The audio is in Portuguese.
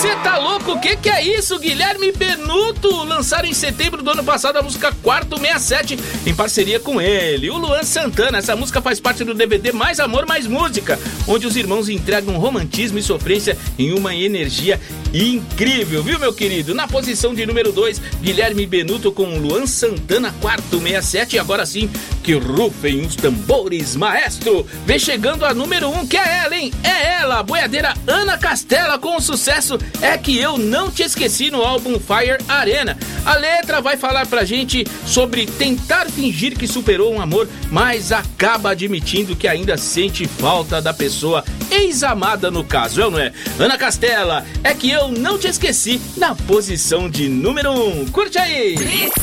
Cê tá louco? O que é isso? Guilherme Benuto lançaram em setembro do ano passado a música Quarto 67 em parceria com ele, o Luan Santana. Essa música faz parte do DVD Mais Amor, Mais Música, onde os irmãos entregam romantismo e sofrência em uma energia incrível, viu, meu querido? Na posição de número 2, Guilherme Benuto com Luan Santana, Quarto 67. E agora sim, que rufem os tambores, maestro. Vem chegando a número 1, que é ela, hein? É ela, a boiadeira Ana Castela, com o sucesso É Que Eu Não Te Esqueci, no álbum Fire Arena. A letra vai falar pra gente sobre tentar fingir que superou um amor, mas acaba admitindo que ainda sente falta da pessoa ex-amada, no caso, é ou não é? Ana Castela, É Que Eu Não Te Esqueci, na posição de número 1. Curte aí!